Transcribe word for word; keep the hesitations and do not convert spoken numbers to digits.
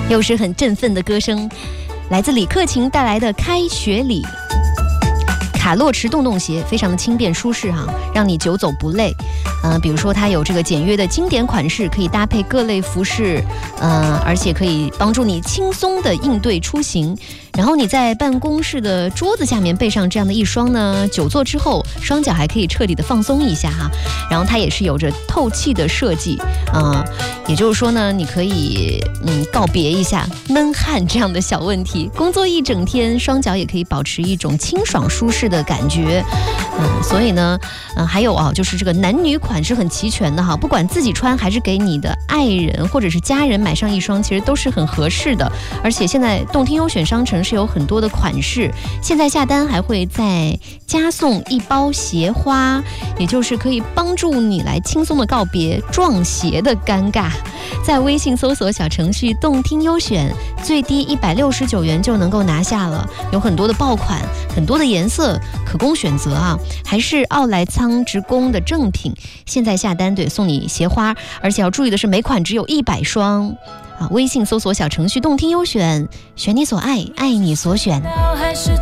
又是很振奋的歌声，来自李克勤带来的《开学礼》。卡洛驰洞洞鞋非常的轻便舒适哈，让你久走不累。呃，比如说它有这个简约的经典款式，可以搭配各类服饰，呃，而且可以帮助你轻松的应对出行。然后你在办公室的桌子下面备上这样的一双呢，久坐之后双脚还可以彻底的放松一下哈。然后它也是有着透气的设计，呃，也就是说呢，你可以嗯告别一下闷汗这样的小问题，工作一整天，双脚也可以保持一种清爽舒适的感觉。嗯，所以呢，嗯，还有啊，就是这个男女款是很齐全的哈，不管自己穿还是给你的爱人或者是家人买上一双，其实都是很合适的。而且现在动听优选商城是有很多的款式，现在下单还会再加送一包鞋花，也就是可以帮助你来轻松的告别撞鞋的尴尬。在微信搜索小程序动听优选，最低一百六十九元就能够拿下了，有很多的爆款，很多的颜色可供选择啊，还是奥莱仓直供的正品。现在下单对送你鞋花，而且要注意的是每款只有一百双啊！微信搜索小程序动听优选，选你所爱，爱你所选。